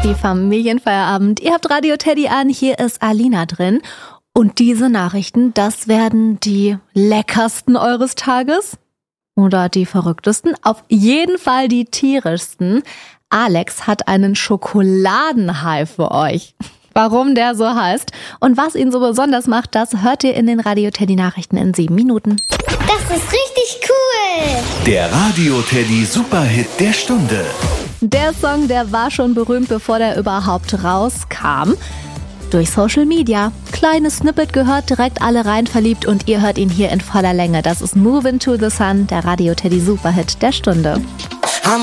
Happy Familienfeierabend. Ihr habt Radio Teddy an, hier ist Alina drin. Und diese Nachrichten, das werden die leckersten eures Tages oder die verrücktesten, auf jeden Fall die tierischsten. Alex hat einen Schokoladenhai für euch. Warum der so heißt und was ihn so besonders macht, das hört ihr in den Radio Teddy Nachrichten in 7 Minuten. Das ist richtig cool! Der Radio Teddy Superhit der Stunde. Der Song, der war schon berühmt, bevor der überhaupt rauskam. Durch Social Media. Kleines Snippet gehört, direkt alle rein verliebt und ihr hört ihn hier in voller Länge. Das ist Movin' to the Sun, der Radio Teddy Superhit der Stunde.